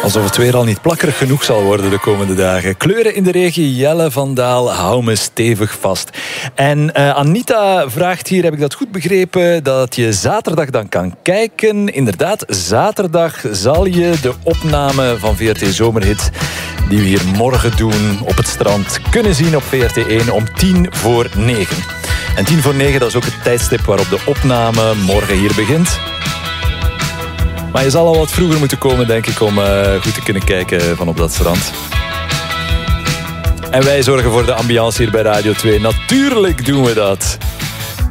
Alsof het weer al niet plakkerig genoeg zal worden de komende dagen. Kleuren in de regen, Jelle van Daal, hou me stevig vast. En Anita vraagt hier, heb ik dat goed begrepen, dat je zaterdag dan kan kijken. Inderdaad, zaterdag zal je de opname van VRT Zomerhit, die we hier morgen doen op het strand, kunnen zien op VRT1 om 9:10. En 9:10, dat is ook het tijdstip waarop de opname morgen hier begint. Maar je zal al wat vroeger moeten komen, denk ik, om goed te kunnen kijken van op dat strand. En wij zorgen voor de ambiance hier bij Radio 2. Natuurlijk doen we dat.